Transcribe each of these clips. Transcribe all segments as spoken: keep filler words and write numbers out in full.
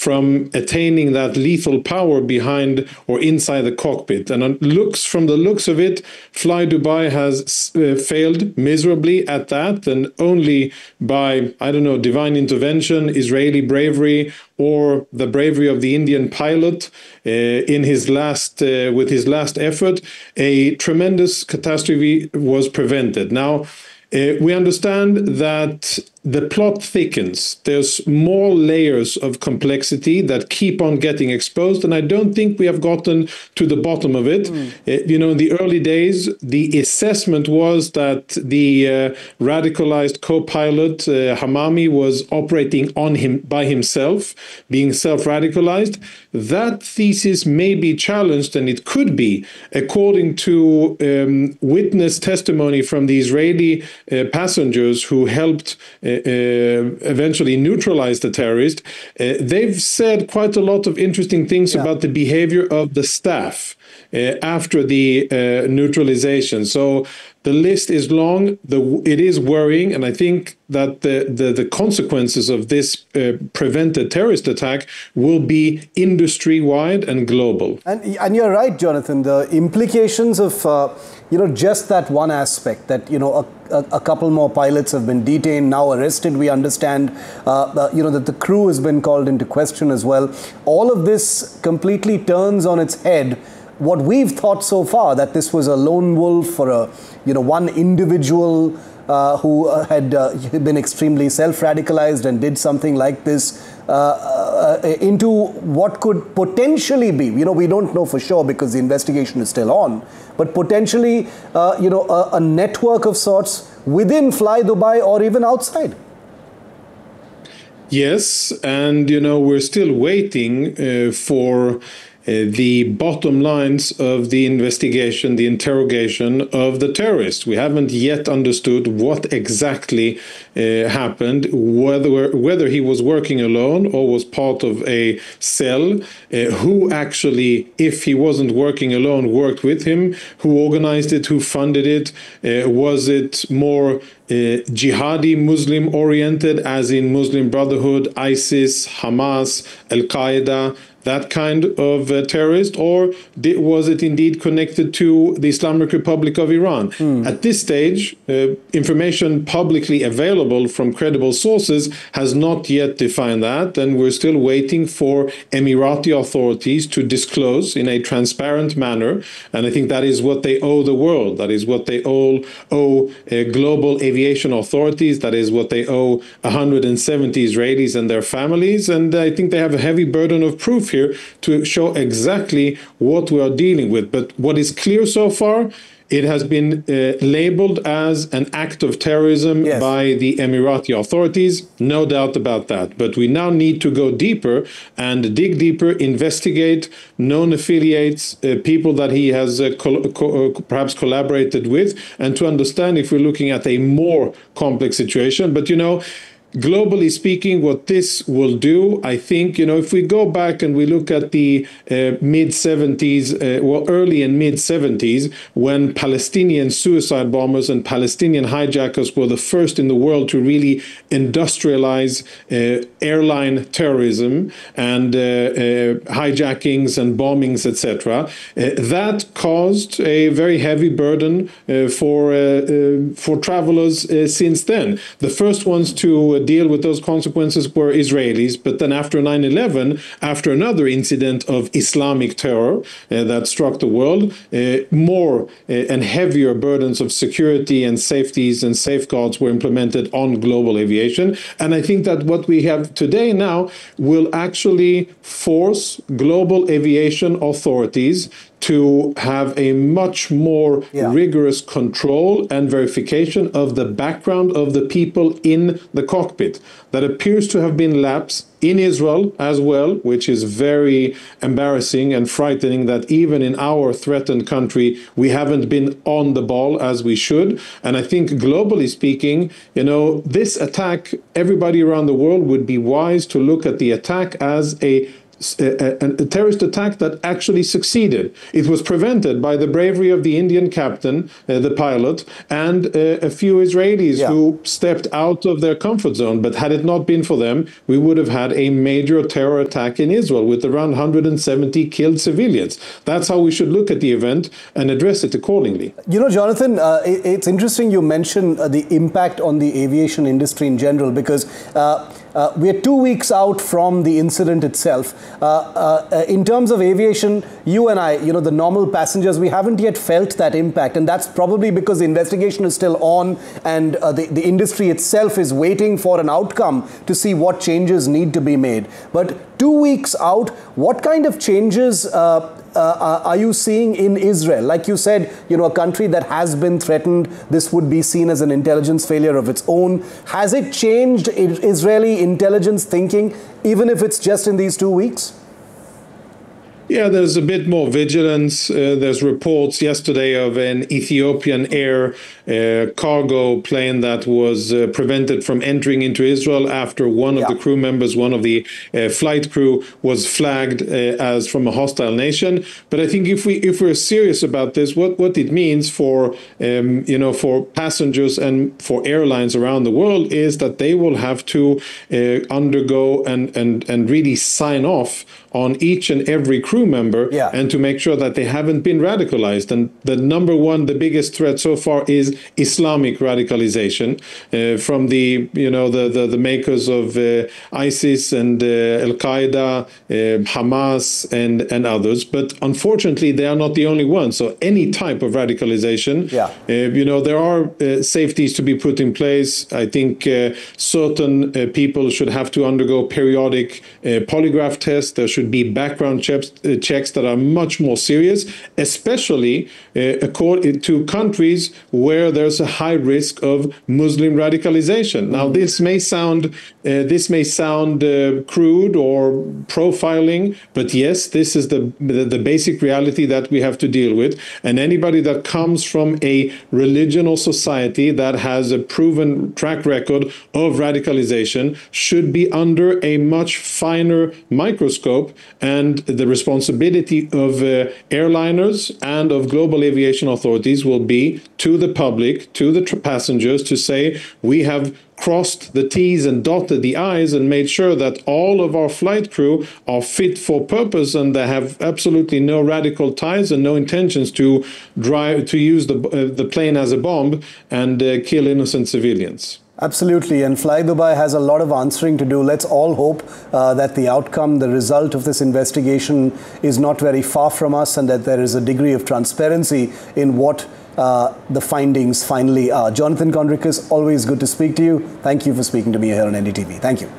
from attaining that lethal power behind or inside the cockpit. And it looks from the looks of it, Fly Dubai has uh, failed miserably at that, and only by, I don't know, divine intervention, Israeli bravery, or the bravery of the Indian pilot uh, in his last, uh, with his last effort, a tremendous catastrophe was prevented. Now, uh, we understand that the plot thickens. There's more layers of complexity that keep on getting exposed, and I don't think we have gotten to the bottom of it. Mm. Uh, you know, in the early days, the assessment was that the uh, radicalized co-pilot uh, Hamami was operating on him by himself, being self-radicalized. That thesis may be challenged, and it could be, according to um, witness testimony from the Israeli uh, passengers who helped uh, Uh, eventually neutralize the terrorist. Uh, they've said quite a lot of interesting things yeah. about the behavior of the staff uh, after the uh, neutralization. So the list is long. The, it is worrying, and I think that the, the, the consequences of this uh, prevented terrorist attack will be industry-wide and global. And, and you're right, Jonathan. The implications of uh, you know just that one aspect, that you know a, a, a couple more pilots have been detained, now arrested. We understand uh, uh, you know that the crew has been called into question as well. All of this completely turns on its head what we've thought so far, that this was a lone wolf or a, you know, one individual uh, who uh, had uh, been extremely self-radicalized and did something like this uh, uh, into what could potentially be, you know, we don't know for sure because the investigation is still on, but potentially, uh, you know, a, a network of sorts within Fly Dubai or even outside. Yes, and, you know, we're still waiting uh, for Uh, the bottom lines of the investigation, the interrogation of the terrorist. We haven't yet understood what exactly uh, happened, whether whether he was working alone or was part of a cell, uh, who actually, if he wasn't working alone, worked with him, who organized it, who funded it, uh, was it more Uh, jihadi Muslim oriented, as in Muslim Brotherhood, ISIS, Hamas, Al-Qaeda, that kind of uh, terrorist, or did, was it indeed connected to the Islamic Republic of Iran? Mm. At this stage, uh, information publicly available from credible sources has not yet defined that, and we're still waiting for Emirati authorities to disclose in a transparent manner, and I think that is what they owe the world. That is what they owe, owe uh, global aviation authorities. That is what they owe one hundred seventy Israelis and their families, and I think they have a heavy burden of proof here to show exactly what we are dealing with. But what is clear so far, it has been uh, labeled as an act of terrorism yes. by the Emirati authorities, no doubt about that. But we now need to go deeper and dig deeper, investigate known affiliates, uh, people that he has uh, co co perhaps collaborated with, and to understand if we're looking at a more complex situation. But, you know, globally speaking, what this will do, I think, you know, if we go back and we look at the uh, mid seventies, uh, well, early and mid seventies, when Palestinian suicide bombers and Palestinian hijackers were the first in the world to really industrialize uh, airline terrorism and uh, uh, hijackings and bombings, et cetera, uh, that caused a very heavy burden uh, for uh, uh, for travelers uh, since then. The first ones to deal with those consequences were Israelis, but then after nine eleven, after another incident of Islamic terror uh, that struck the world, uh, more uh, and heavier burdens of security and safeties and safeguards were implemented on global aviation. And I think that what we have today now will actually force global aviation authorities to have a much more yeah. rigorous control and verification of the background of the people in the cockpit. That appears to have been lapsed in Israel as well, which is very embarrassing and frightening that even in our threatened country, we haven't been on the ball as we should. And I think globally speaking, you know, this attack, everybody around the world would be wise to look at the attack as a a, a terrorist attack that actually succeeded. It was prevented by the bravery of the Indian captain, uh, the pilot, and uh, a few Israelis yeah. who stepped out of their comfort zone. But had it not been for them, we would have had a major terror attack in Israel with around one hundred seventy killed civilians. That's how we should look at the event and address it accordingly. You know, Jonathan, uh, it, it's interesting you mention uh, the impact on the aviation industry in general, because uh, uh, we're two weeks out from the incident itself. Uh, uh, in terms of aviation, you and I, you know, the normal passengers, we haven't yet felt that impact. And that's probably because the investigation is still on, and uh, the, the industry itself is waiting for an outcome to see what changes need to be made. But two weeks out, what kind of changes uh, uh, are you seeing in Israel? Like you said, you know, a country that has been threatened, this would be seen as an intelligence failure of its own. Has it changed Israeli intelligence thinking, even if it's just in these two weeks? Yeah, there's a bit more vigilance. Uh, there's reports yesterday of an Ethiopian Air uh, cargo plane that was uh, prevented from entering into Israel after one of yeah. the crew members, one of the uh, flight crew, was flagged uh, as from a hostile nation. But I think if we if we're serious about this, what what it means for um, you know for passengers and for airlines around the world is that they will have to uh, undergo and and and really sign off on each and every crew member yeah. and to make sure that they haven't been radicalized. And the number one, the biggest threat so far is Islamic radicalization uh, from the, you know, the, the, the makers of uh, ISIS and uh, Al-Qaeda, uh, Hamas and, and others. But unfortunately, they are not the only ones. So any type of radicalization, yeah. uh, you know, there are uh, safeties to be put in place. I think uh, certain uh, people should have to undergo periodic uh, polygraph tests. There should be background checks, uh, checks that are much more serious, especially uh, according to countries where there's a high risk of Muslim radicalization. Now, this may sound uh, this may sound uh, crude or profiling, but yes, this is the, the the basic reality that we have to deal with. And anybody that comes from a religion or society that has a proven track record of radicalization should be under a much finer microscope. And the responsibility of uh, airliners and of global aviation authorities will be to the public, to the passengers, to say we have crossed the T's and dotted the I's and made sure that all of our flight crew are fit for purpose and they have absolutely no radical ties and no intentions to drive to use the uh, the plane as a bomb and uh, kill innocent civilians. Absolutely, and Fly Dubai has a lot of answering to do. Let's all hope uh, that the outcome, the result of this investigation is not very far from us and that there is a degree of transparency in what uh, the findings finally are. Jonathan Conricus, always good to speak to you. Thank you for speaking to me here on N D T V. Thank you.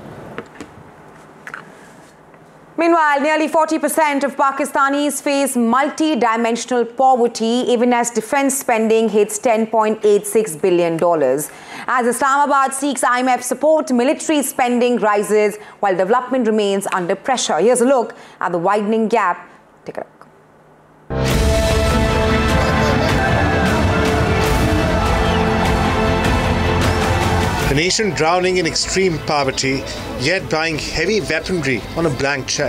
Meanwhile, nearly forty percent of Pakistanis face multi-dimensional poverty even as defense spending hits ten point eight six billion dollars. As Islamabad seeks I M F support, military spending rises while development remains under pressure. Here's a look at the widening gap. Take a look. A nation drowning in extreme poverty, yet buying heavy weaponry on a blank check.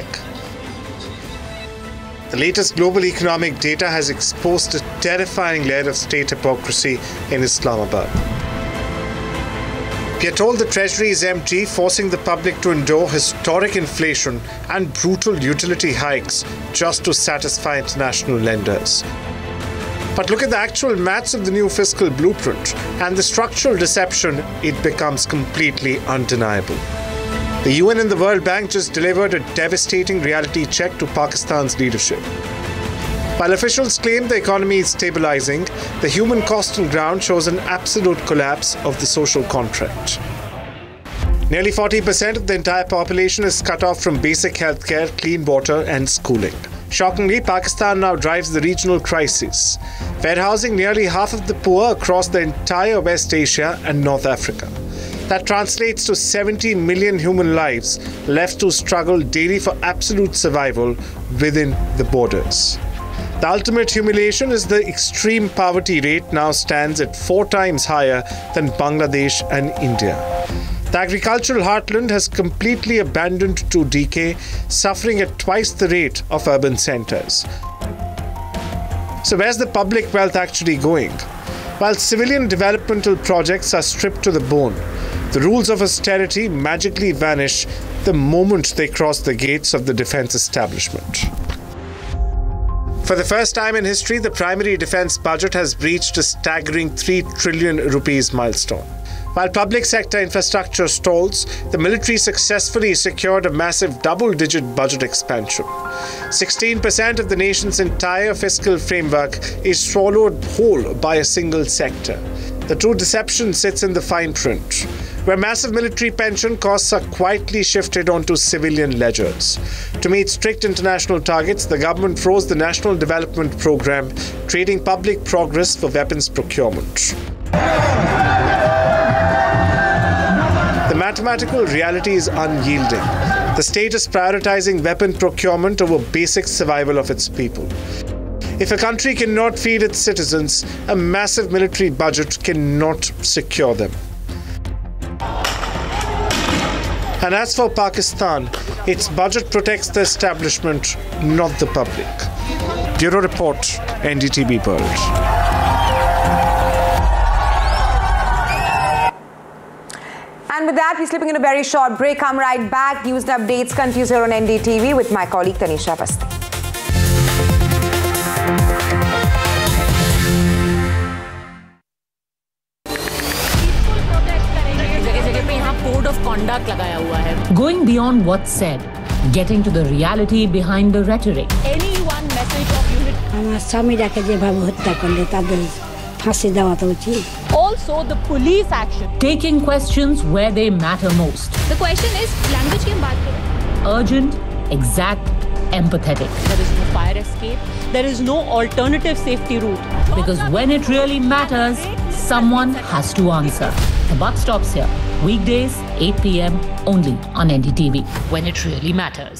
The latest global economic data has exposed a terrifying layer of state hypocrisy in Islamabad. We are told the treasury is empty, forcing the public to endure historic inflation and brutal utility hikes just to satisfy international lenders. But look at the actual maths of the new fiscal blueprint, and the structural deception, it becomes completely undeniable. The U N and the World Bank just delivered a devastating reality check to Pakistan's leadership. While officials claim the economy is stabilizing, the human cost on ground shows an absolute collapse of the social contract. Nearly forty percent of the entire population is cut off from basic healthcare, clean water, and schooling. Shockingly, Pakistan now drives the regional crisis, warehousing nearly half of the poor across the entire West Asia and North Africa. That translates to seventy million human lives left to struggle daily for absolute survival within the borders. The ultimate humiliation is the extreme poverty rate now stands at four times higher than Bangladesh and India. The agricultural heartland has completely abandoned to decay, suffering at twice the rate of urban centres. So where's the public wealth actually going? While civilian developmental projects are stripped to the bone, the rules of austerity magically vanish the moment they cross the gates of the defence establishment. For the first time in history, the primary defence budget has breached a staggering three trillion rupees milestone. While public sector infrastructure stalls, the military successfully secured a massive double-digit budget expansion. sixteen percent of the nation's entire fiscal framework is swallowed whole by a single sector. The true deception sits in the fine print, where massive military pension costs are quietly shifted onto civilian ledgers. To meet strict international targets, the government froze the National Development Programme, trading public progress for weapons procurement. The mathematical reality is unyielding. The state is prioritizing weapon procurement over basic survival of its people. If a country cannot feed its citizens, a massive military budget cannot secure them. And as for Pakistan, its budget protects the establishment, not the public. Bureau Report, N D T V World. And with that, we're slipping in a very short break. Come right back. News and updates continues here on N D T V with my colleague Tanisha Basti. Code of conduct लगाया हुआ है. Going beyond what's said, getting to the reality behind the rhetoric. Any one message of unity. Also, the police action. Taking questions where they matter most. The question is, language की हम बात करें. Urgent, exact, empathetic. There is no fire escape. There is no alternative safety route. Because when it really matters, someone has to answer. The buck stops here. Weekdays, eight p m only on N D T V. When it really matters.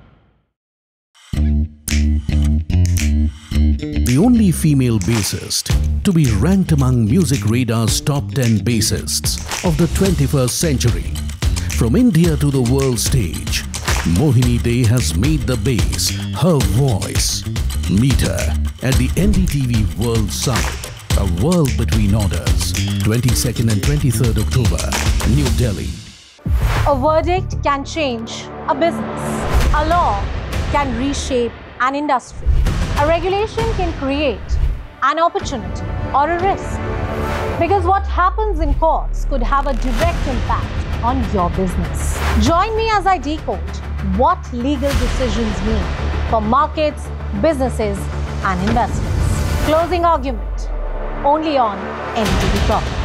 The only female bassist to be ranked among Music Radar's top ten bassists of the twenty-first century. From India to the world stage, Mohini Dey has made the bass her voice. Meet her at the N D T V World Summit, a world between orders, twenty-second and twenty-third October, New Delhi. A verdict can change a business. A law can reshape an industry. A regulation can create an opportunity or a risk. Because what happens in courts could have a direct impact on your business. Join me as I decode what legal decisions mean for markets, businesses, and investments. Closing argument only on N D T V Profit.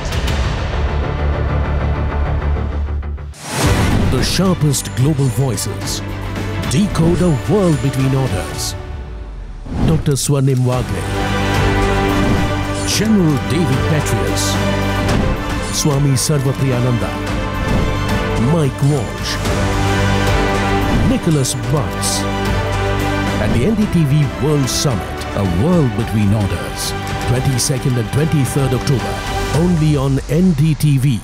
The sharpest global voices decode a world between orders. Doctor Swarnim Wagle, General David Petraeus, Swami Sarvapriyananda, Mike Walsh, Nicholas Butts, at the N D T V World Summit, a world between orders, twenty-second and twenty-third October, only on N D T V.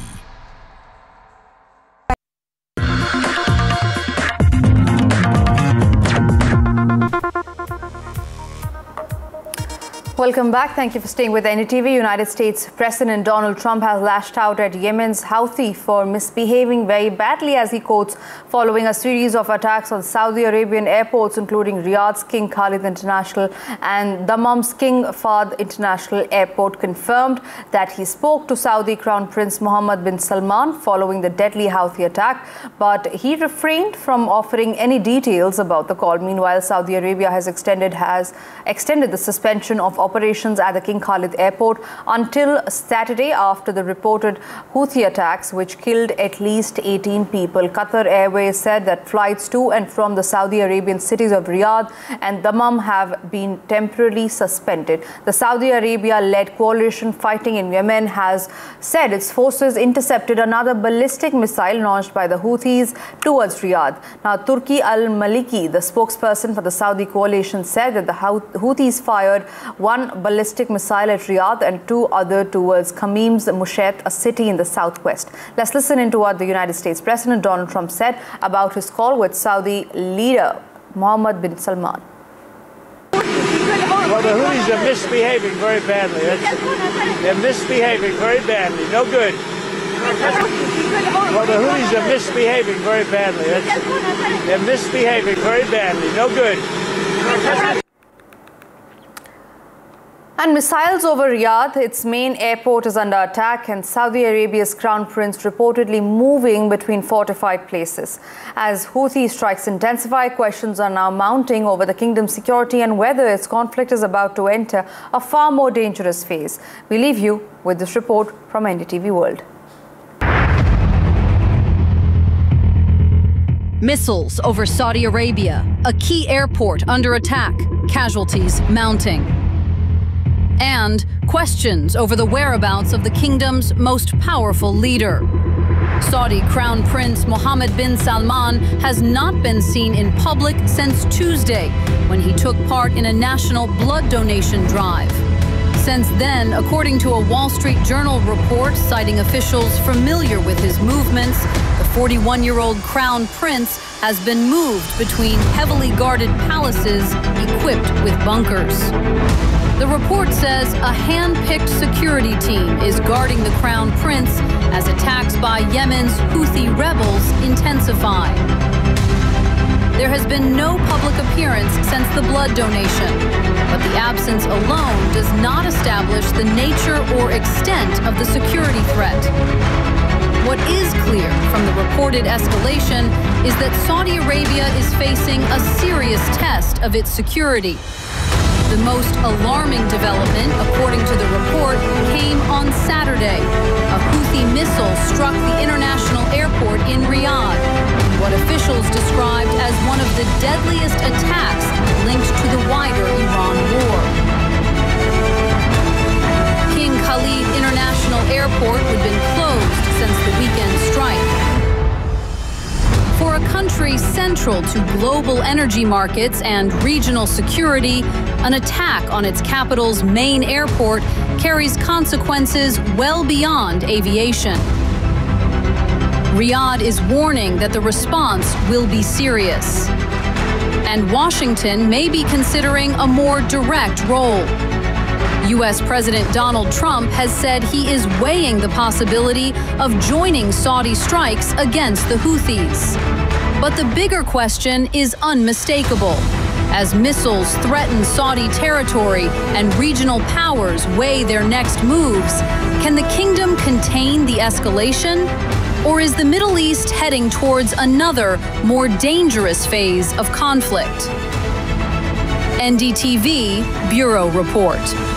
Welcome back. Thank you for staying with N D T V. United States President Donald Trump has lashed out at Yemen's Houthi for misbehaving very badly, as he quotes, following a series of attacks on Saudi Arabian airports, including Riyadh's King Khalid International and Dammam's King Fahd International Airport, confirmed that he spoke to Saudi Crown Prince Mohammed bin Salman following the deadly Houthi attack, but he refrained from offering any details about the call. Meanwhile, Saudi Arabia has extended has extended the suspension of operations at the King Khalid Airport until Saturday after the reported Houthi attacks, which killed at least eighteen people. Qatar Airways said that flights to and from the Saudi Arabian cities of Riyadh and Dammam have been temporarily suspended. The Saudi Arabia-led coalition fighting in Yemen has said its forces intercepted another ballistic missile launched by the Houthis towards Riyadh. Now, Turki al-Maliki, the spokesperson for the Saudi coalition, said that the Houthis fired one one ballistic missile at Riyadh and two other towards Qamim's Mushat, a city in the southwest. Let's listen into what the United States President Donald Trump said about his call with Saudi leader Mohammed bin Salman. Well, the Houthis are misbehaving very badly. That's, they're misbehaving very badly. No good. Well, the Houthis are misbehaving very badly. That's, they're misbehaving very badly. No good. And missiles over Riyadh, its main airport, is under attack, and Saudi Arabia's crown prince reportedly moving between fortified places. As Houthi strikes intensify, questions are now mounting over the kingdom's security and whether its conflict is about to enter a far more dangerous phase. We leave you with this report from N D T V World. Missiles over Saudi Arabia, a key airport under attack, casualties mounting. And questions over the whereabouts of the kingdom's most powerful leader. Saudi Crown Prince Mohammed bin Salman has not been seen in public since Tuesday, when he took part in a national blood donation drive. Since then, according to a Wall Street Journal report citing officials familiar with his movements, the forty-one-year-old Crown Prince has been moved between heavily guarded palaces equipped with bunkers. The report says a hand-picked security team is guarding the Crown Prince as attacks by Yemen's Houthi rebels intensify. There has been no public appearance since the blood donation, but the absence alone does not establish the nature or extent of the security threat. What is clear from the reported escalation is that Saudi Arabia is facing a serious test of its security. The most alarming development, according to the report, came on Saturday. A Houthi missile struck the international airport in Riyadh, what officials described as one of the deadliest attacks linked to the wider Iran war. King Khalid International Airport had been closed since the weekend strike. For a country central to global energy markets and regional security, an attack on its capital's main airport carries consequences well beyond aviation. Riyadh is warning that the response will be serious. And Washington may be considering a more direct role. U S President Donald Trump has said he is weighing the possibility of joining Saudi strikes against the Houthis. But the bigger question is unmistakable. As missiles threaten Saudi territory and regional powers weigh their next moves, can the kingdom contain the escalation? Or is the Middle East heading towards another, more dangerous phase of conflict? N D T V Bureau Report.